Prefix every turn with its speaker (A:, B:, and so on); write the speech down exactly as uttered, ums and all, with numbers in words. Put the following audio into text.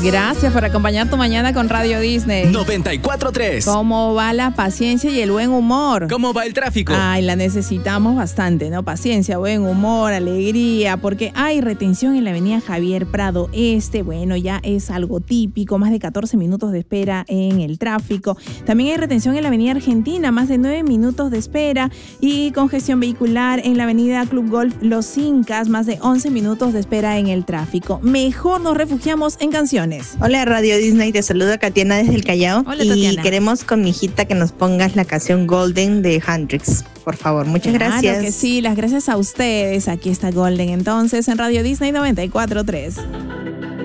A: Gracias por acompañar tu mañana con Radio Disney.
B: noventa y cuatro tres.
A: ¿Cómo va la paciencia y el buen humor?
B: ¿Cómo va el tráfico?
A: Ay, la necesitamos bastante, ¿no? Paciencia, buen humor, alegría, porque hay retención en la avenida Javier Prado Este. Bueno, ya es algo típico, más de catorce minutos de espera en el tráfico. También hay retención en la avenida Argentina, más de nueve minutos de espera. Y congestión vehicular en la avenida Club Golf Los Incas, más de once minutos de espera en el tráfico. Mejor nos refugiamos en canciones.
C: Hola Radio Disney, te saluda Tatiana desde el Callao.
A: Hola,
C: y
A: Tatiana.
C: queremos con mi hijita que nos pongas la canción Golden de Hendrix, por favor. Muchas
A: Claro
C: gracias.
A: que sí, las gracias a ustedes. Aquí está Golden entonces en Radio Disney noventa y cuatro tres.